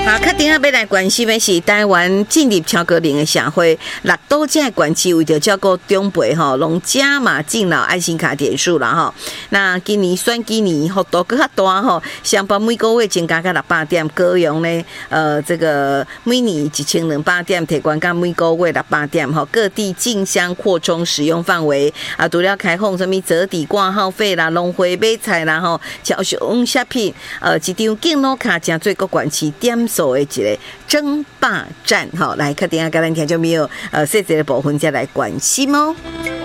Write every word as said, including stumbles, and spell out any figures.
好，确定要来关心的是台湾进入超高龄的社会，六都这个县市为着照顾长辈吼，拢加码敬老爱心卡点数啦吼。那今年选举年幅度更较大吼，上班每个月增加到六百点，高雄呢，呃，这个每年一千两百点，提悬到每个月六百点吼。各地竞相扩充使用范围啊，除了开放什么折抵挂号费啦、农会买菜啦吼，超商食品，呃，一张敬老卡正最高管市点数的一个争霸战，好，来，确定要跟咱听众朋友呃细节的部分再来关心哦。